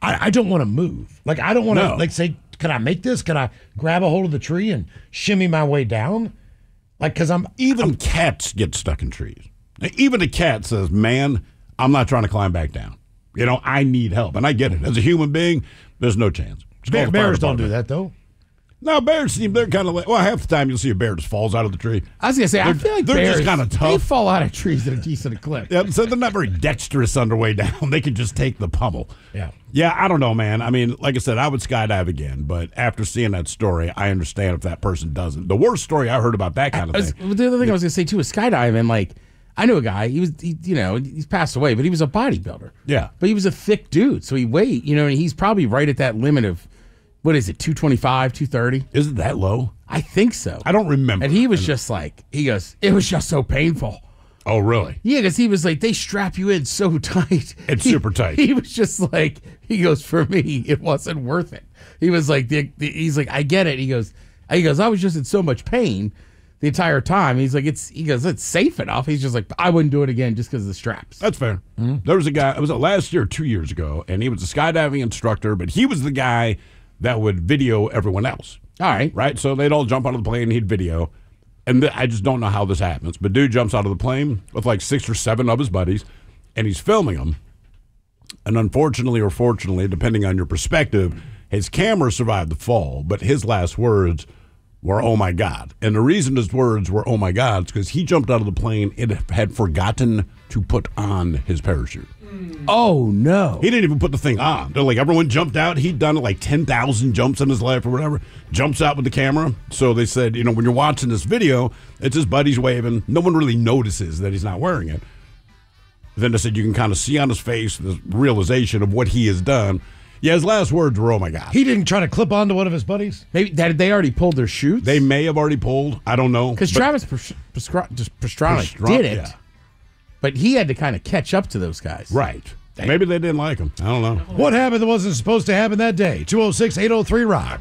I don't want to move. Like, I don't want to, say, can I make this? Can I grab a hold of the tree and shimmy my way down? Like, because Even cats get stuck in trees. Even a cat says, man, I'm not trying to climb back down. I need help. And I get it. As a human being, there's no chance. Bears don't do that, though. No, bears they're kind of like, half the time you'll see a bear just falls out of the tree. I was going to say, I feel like they're bears, just kind of tough. They fall out of trees at a decent clip. Yeah, so they're not very dexterous on their way down. They can just take the pummel. Yeah. Yeah, I don't know, man. I mean, like I said, I would skydive again, but after seeing that story, I understand if that person doesn't. The worst story I heard about that kind of thing. The other thing I was going to say, too, is skydiving. Like, I knew a guy, he's passed away, but he was a bodybuilder. Yeah. But he was a thick dude, so he weighed, and he's probably right at that limit of, what is it, 225, 230? Is it that low? I think so. I don't remember. And he was just like, he goes, it was just so painful. Oh, really? Yeah, because he was like, they strap you in so tight. It's super tight. He was just like, he goes, for me, it wasn't worth it. He was like, he's like, I get it. He goes, I was just in so much pain the entire time. He's like, it's safe enough. He's just like, I wouldn't do it again just because of the straps. That's fair. Mm-hmm. There was a guy, it was last year or 2 years ago, and he was a skydiving instructor, but he was the guy that would video everyone else. All right. Right? So they'd all jump out of the plane and he'd video. And I just don't know how this happens. But dude jumps out of the plane with like 6 or 7 of his buddies, and he's filming them. And unfortunately or fortunately, depending on your perspective, his camera survived the fall, but his last words were, oh my God. And the reason his words were, oh my God, is because he jumped out of the plane and had forgotten to put on his parachute. Oh, no. He didn't even put the thing on. They're like, everyone jumped out. He'd done like 10,000 jumps in his life or whatever. Jumps out with the camera. So they said, when you're watching this video, it's his buddies waving. No one really notices that he's not wearing it. Then they said you can kind of see on his face the realization of what he has done. Yeah, his last words were, oh my God. He didn't try to clip onto one of his buddies? Maybe they already pulled their chutes? They may have already pulled. I don't know. Because Travis Pastrana did it. Yeah. But he had to kind of catch up to those guys. Right. Damn. Maybe they didn't like him. I don't know. What happened that wasn't supposed to happen that day? 206-803-ROCK.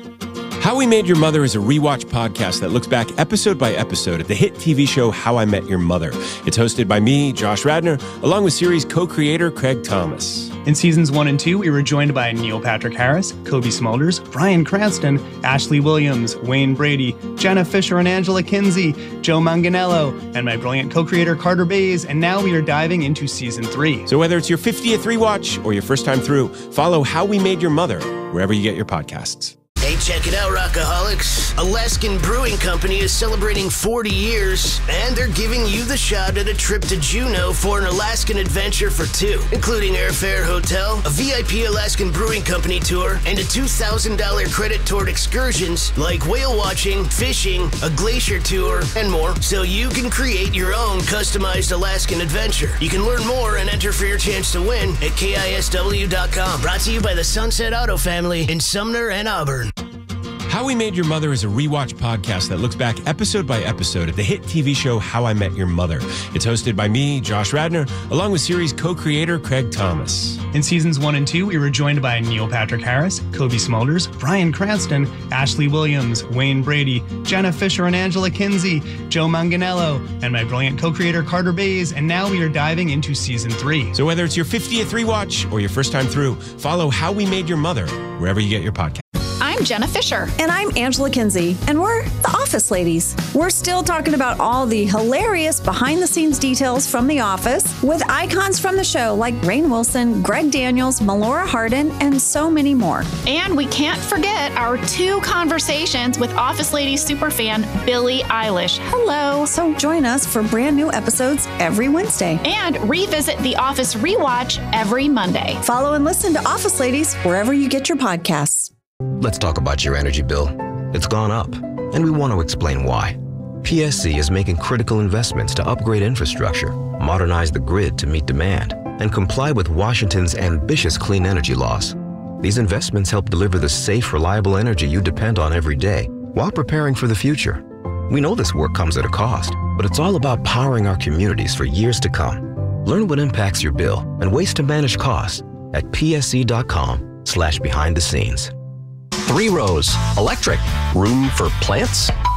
How We Made Your Mother is a rewatch podcast that looks back episode by episode at the hit TV show How I Met Your Mother. It's hosted by me, Josh Radnor, along with series co-creator Craig Thomas. In seasons 1 and 2, we were joined by Neil Patrick Harris, Kobe Smulders, Bryan Cranston, Ashley Williams, Wayne Brady, Jenna Fisher and Angela Kinsey, Joe Manganiello, and my brilliant co-creator Carter Bays, and now we are diving into season 3. So whether it's your 50th rewatch or your first time through, follow How We Made Your Mother wherever you get your podcasts. Hey, check it out, Rockaholics. Alaskan Brewing Company is celebrating 40 years, and they're giving you the shot at a trip to Juneau for an Alaskan adventure for 2, including airfare, hotel, a VIP Alaskan Brewing Company tour, and a $2,000 credit toward excursions like whale watching, fishing, a glacier tour, and more, so you can create your own customized Alaskan adventure. You can learn more and enter for your chance to win at KISW.com. Brought to you by the Sunset Auto family in Sumner and Auburn. How We Made Your Mother is a rewatch podcast that looks back episode by episode at the hit TV show How I Met Your Mother. It's hosted by me, Josh Radnor, along with series co-creator Craig Thomas. In seasons 1 and 2, we were joined by Neil Patrick Harris, Kobe Smulders, Bryan Cranston, Ashley Williams, Wayne Brady, Jenna Fisher and Angela Kinsey, Joe Manganiello, and my brilliant co-creator Carter Bays, and now we are diving into season 3. So whether it's your 50th rewatch or your first time through, follow How We Made Your Mother wherever you get your podcast. I'm Jenna Fisher. And I'm Angela Kinsey. And we're the Office Ladies. We're still talking about all the hilarious behind-the-scenes details from The Office with icons from the show like Rainn Wilson, Greg Daniels, Melora Hardin, and so many more. And we can't forget our 2 conversations with Office Ladies superfan Billie Eilish. Hello. So join us for brand new episodes every Wednesday. And revisit The Office Rewatch every Monday. Follow and listen to Office Ladies wherever you get your podcasts. Let's talk about your energy bill. It's gone up, and we want to explain why. PSC is making critical investments to upgrade infrastructure, modernize the grid to meet demand, and comply with Washington's ambitious clean energy laws. These investments help deliver the safe, reliable energy you depend on every day while preparing for the future. We know this work comes at a cost, but it's all about powering our communities for years to come. Learn what impacts your bill and ways to manage costs at psc.com/behind the scenes. 3 rows, electric, room for plants?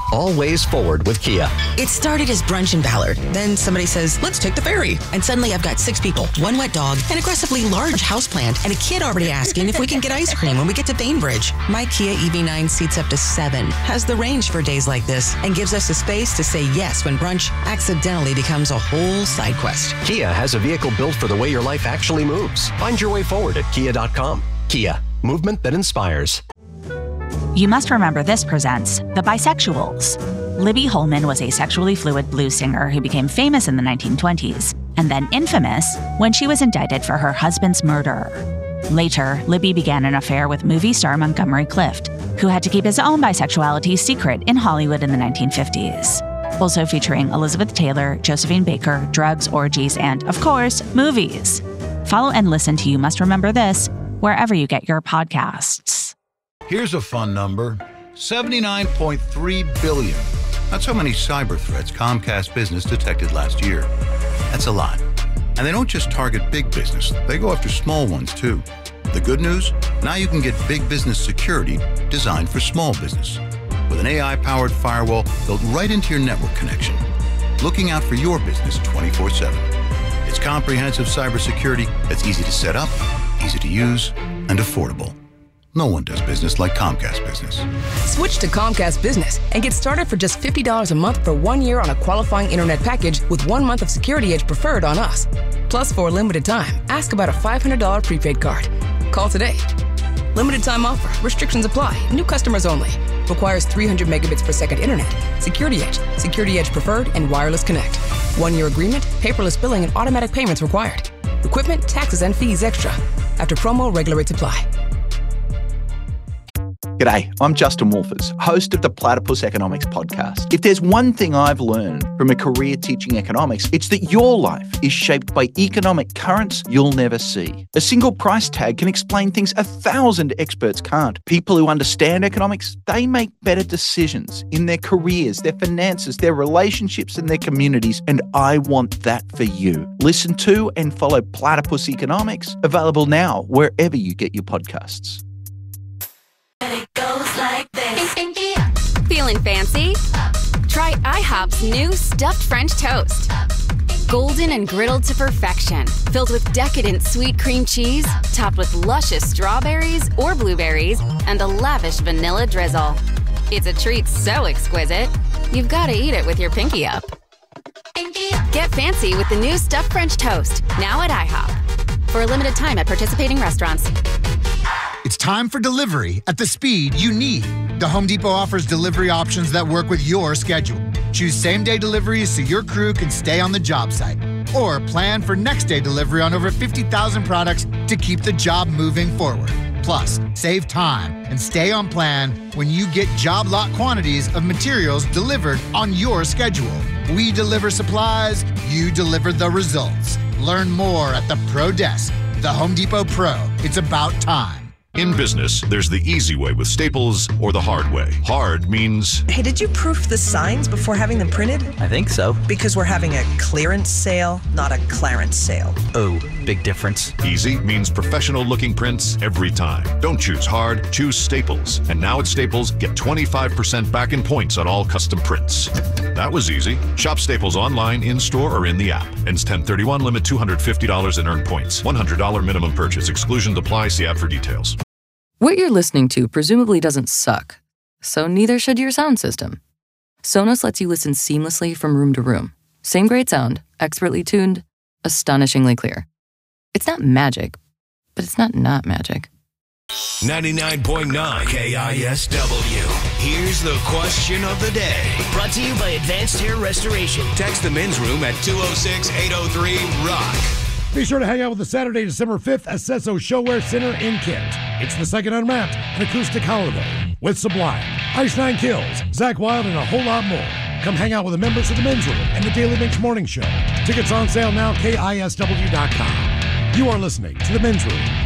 all ways forward with Kia. It started as brunch in Ballard. Then somebody says, let's take the ferry. And suddenly I've got 6 people, 1 wet dog, an aggressively large houseplant, and a kid already asking if we can get ice cream when we get to Bainbridge. My Kia EV9 seats up to 7, has the range for days like this, and gives us the space to say yes when brunch accidentally becomes a whole side quest. Kia has a vehicle built for the way your life actually moves. Find your way forward at kia.com. Kia, movement that inspires. You Must Remember This presents The Bisexuals. Libby Holman was a sexually fluid blues singer who became famous in the 1920s, and then infamous when she was indicted for her husband's murder. Later, Libby began an affair with movie star Montgomery Clift, who had to keep his own bisexuality secret in Hollywood in the 1950s. Also featuring Elizabeth Taylor, Josephine Baker, drugs, orgies, and, of course, movies. Follow and listen to You Must Remember This wherever you get your podcasts. Here's a fun number, 79.3 billion. That's how many cyber threats Comcast Business detected last year. That's a lot. And they don't just target big business, they go after small ones too. The good news? Now you can get big business security designed for small business. With an AI-powered firewall built right into your network connection. Looking out for your business 24/7. It's comprehensive cybersecurity that's easy to set up, easy to use, and affordable. No one does business like Comcast Business. Switch to Comcast Business and get started for just $50 a month for 1 year on a qualifying internet package with 1 month of Security Edge Preferred on us. Plus, for a limited time, ask about a $500 prepaid card. Call today. Limited time offer. Restrictions apply. New customers only. Requires 300 megabits per second internet. Security Edge, Security Edge Preferred, and Wireless Connect. 1 year agreement, paperless billing, and automatic payments required. Equipment, taxes, and fees extra. After promo, regular rates apply. G'day, I'm Justin Wolfers, host of the Platypus Economics podcast. If there's one thing I've learned from a career teaching economics, it's that your life is shaped by economic currents you'll never see. A single price tag can explain things 1,000 experts can't. People who understand economics, they make better decisions in their careers, their finances, their relationships, and their communities, and I want that for you. Listen to and follow Platypus Economics, available now wherever you get your podcasts. Feeling fancy? Try IHOP's new stuffed French toast. Golden and griddled to perfection, filled with decadent sweet cream cheese, topped with luscious strawberries or blueberries, and a lavish vanilla drizzle. It's a treat so exquisite, you've got to eat it with your pinky up. Get fancy with the new stuffed French toast, now at IHOP. For a limited time at participating restaurants. It's time for delivery at the speed you need. The Home Depot offers delivery options that work with your schedule. Choose same-day deliveries so your crew can stay on the job site. Or plan for next-day delivery on over 50,000 products to keep the job moving forward. Plus, save time and stay on plan when you get job lot quantities of materials delivered on your schedule. We deliver supplies, you deliver the results. Learn more at the Pro Desk. The Home Depot Pro. It's about time. In business, there's the easy way with Staples or the hard way. Hard means... Hey, did you proof the signs before having them printed? I think so. Because we're having a clearance sale, not a Clarence sale. Oh, big difference. Easy means professional-looking prints every time. Don't choose hard, choose Staples. And now at Staples, get 25% back in points on all custom prints. That was easy. Shop Staples online, in-store, or in the app. Ends 10/31, limit $250 in earned points. $100 minimum purchase. Exclusions apply. See app for details. What you're listening to presumably doesn't suck, so neither should your sound system. Sonos lets you listen seamlessly from room to room. Same great sound, expertly tuned, astonishingly clear. It's not magic, but it's not magic. 99.9 KISW. Here's the question of the day. Brought to you by Advanced Hair Restoration. Text the men's room at 206-803-ROCK. Be sure to hang out with us Saturday, December 5th at Sesso Showwear Center in Kent. It's the second Unwrapped, an acoustic holiday with Sublime, Ice Nine Kills, Zach Wilde, and a whole lot more. Come hang out with the members of the Men's Room and the Daily Mix Morning Show. Tickets on sale now, KISW.com. You are listening to the Men's Room